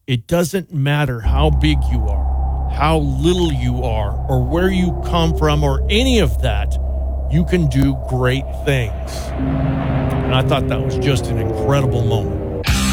It doesn't matter how big you are, how little you are, or where you come from, or any of that. You can do great things. And I thought that was just an incredible moment.